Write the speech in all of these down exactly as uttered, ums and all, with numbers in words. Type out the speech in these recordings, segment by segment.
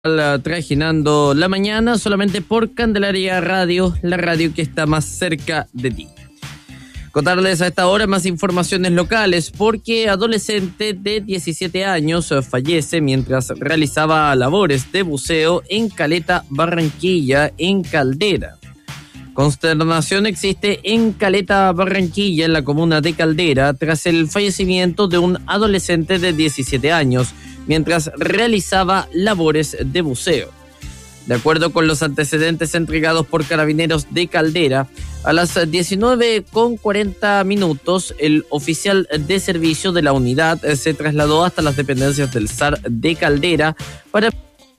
Trajinando la mañana solamente por Candelaria Radio, la radio que está más cerca de ti. Contarles a esta hora más informaciones locales porque adolescente de diecisiete años fallece mientras realizaba labores de buceo en Caleta, Barranquilla, en Caldera. Consternación existe en Caleta, Barranquilla, en la comuna de Caldera, tras el fallecimiento de un adolescente de diecisiete años mientras realizaba labores de buceo. De acuerdo con los antecedentes entregados por Carabineros de Caldera, a las diecinueve con cuarenta minutos, el oficial de servicio de la unidad se trasladó hasta las dependencias del S A R de Caldera para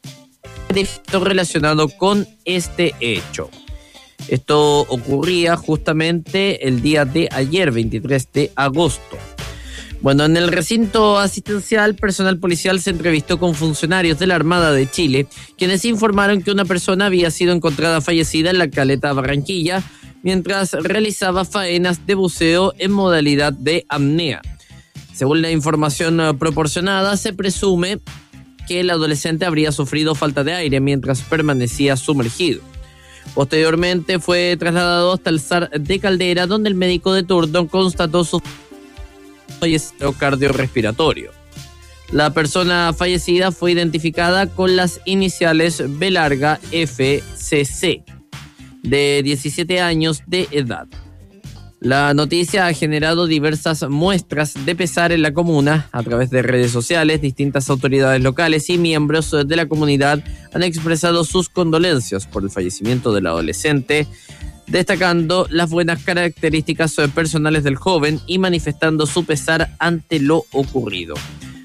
relacionado con este hecho. Esto ocurría justamente el día de ayer, veintitrés de agosto. Bueno, en el recinto asistencial, personal policial se entrevistó con funcionarios de la Armada de Chile, quienes informaron que una persona había sido encontrada fallecida en la Caleta Barranquilla mientras realizaba faenas de buceo en modalidad de apnea. Según la información proporcionada, se presume que el adolescente habría sufrido falta de aire mientras permanecía sumergido. Posteriormente fue trasladado hasta el S A R de Caldera, donde el médico de turno constató su fallecimiento cardiorrespiratorio. La persona fallecida fue identificada con las iniciales B larga F C C, de diecisiete años de edad. La noticia ha generado diversas muestras de pesar en la comuna. A través de redes sociales, distintas autoridades locales y miembros de la comunidad han expresado sus condolencias por el fallecimiento del adolescente, destacando las buenas características personales del joven y manifestando su pesar ante lo ocurrido.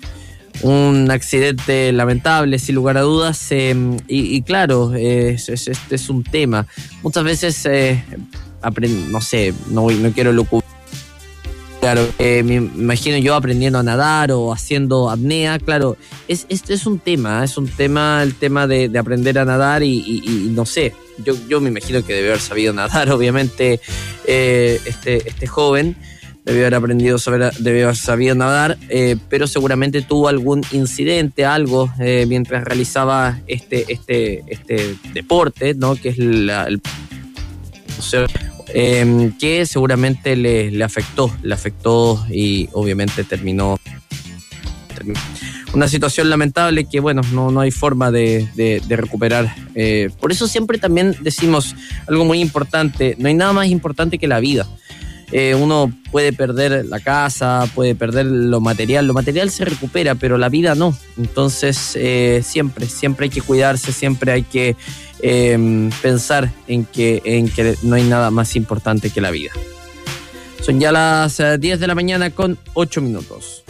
Un accidente lamentable, sin lugar a dudas, eh, y, y claro, eh, es, es, este es un tema. Muchas veces, eh, aprend- no sé, no, no quiero locura. Claro, eh, me imagino yo aprendiendo a nadar o haciendo apnea, claro, es, es, es un tema, es un tema, el tema de, de aprender a nadar y, y, y no sé, yo, yo me imagino que debe haber sabido nadar, obviamente, eh, este, este joven debió haber aprendido, saber, debió haber sabido nadar, eh, pero seguramente tuvo algún incidente, algo, eh, mientras realizaba este, este, este deporte, ¿no? Que es la, el Eh, que seguramente le, le afectó, le afectó y obviamente terminó, terminó. Una situación lamentable que, bueno, no, no hay forma de, de, de recuperar. Eh, por eso siempre también decimos algo muy importante, no hay nada más importante que la vida. Eh, uno puede perder la casa, puede perder lo material, lo material se recupera, pero la vida no. Entonces eh, siempre, siempre hay que cuidarse, siempre hay que eh, pensar en que, en que no hay nada más importante que la vida. Son ya las diez de la mañana con ocho minutos.